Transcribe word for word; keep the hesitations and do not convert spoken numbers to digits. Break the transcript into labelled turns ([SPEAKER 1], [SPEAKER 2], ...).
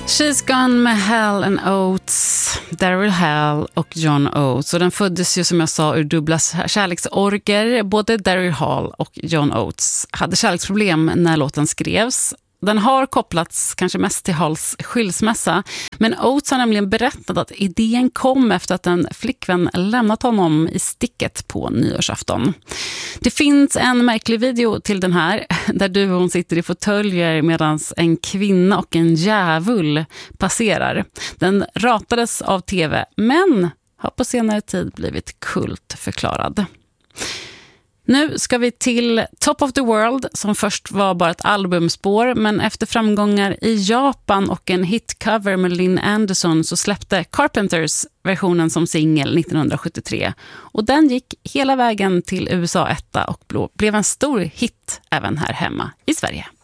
[SPEAKER 1] She's Gone med Hall and Oates, Daryl Hall och John Oates. Och den föddes ju som jag sa ur dubbla kärleksorger. Både Daryl Hall och John Oates hade kärleksproblem när låten skrevs. Den har kopplats kanske mest till Halls skilsmässa, men Oates har nämligen berättat att idén kom efter att en flickvän lämnat honom i sticket på nyårsafton. Det finns en märklig video till den här, där du och hon sitter i fåtöljer medan en kvinna och en djävul passerar. Den ratades av tv, men har på senare tid blivit kultförklarad. Nu ska vi till Top of the World, som först var bara ett albumspår, men efter framgångar i Japan och en hitcover med Lynn Anderson så släppte Carpenters versionen som singel nittonhundrasjuttiotre. Och den gick hela vägen till U S A etta och blev en stor hit även här hemma i Sverige.